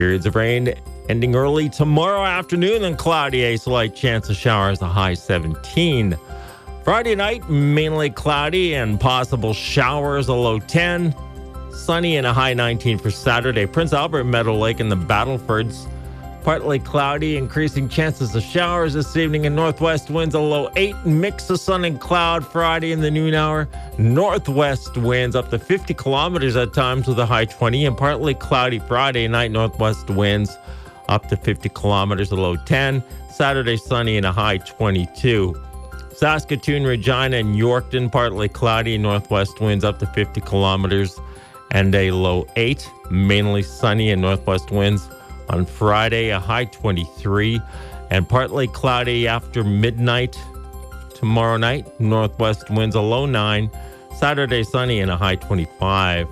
Periods of rain ending early tomorrow afternoon, and cloudy, a slight chance of showers, a high 17. Friday night, mainly cloudy and possible showers, a low 10. Sunny and a high 19 for Saturday. Prince Albert, Meadow Lake, and the Battlefords. Partly cloudy, increasing chances of showers this evening, and northwest winds a low 8. Mix of sun and cloud Friday in the noon hour. Northwest winds up to 50 kilometers at times with a high 20, and partly cloudy Friday night. Northwest winds up to 50 kilometers, a low 10. Saturday sunny and a high 22. Saskatoon, Regina, and Yorkton, partly cloudy. Northwest winds up to 50 kilometers and a low 8. Mainly sunny and northwest winds on Friday, a high 23, and partly cloudy after midnight tomorrow night. Northwest winds a low 9. Saturday sunny and a high 25.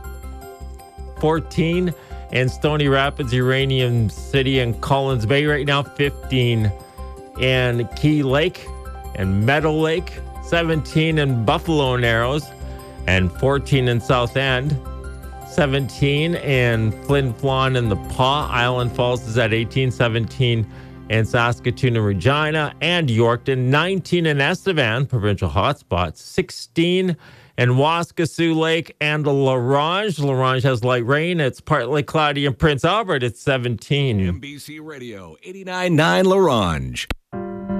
14 in Stony Rapids, Uranium City, and Collins Bay right now. 15 in Key Lake and Meadow Lake. 17 in Buffalo Narrows, and 14 in South End. 17 in Flin Flon and the Paw. Island Falls is at 18. 17 in Saskatoon and Regina and Yorkton. 19 in Estevan, provincial hotspots. 16 in Waskesiu Lake and La Ronge. La Ronge has light rain. It's partly cloudy in Prince Albert. It's 17. MBC Radio 89.9 La Ronge.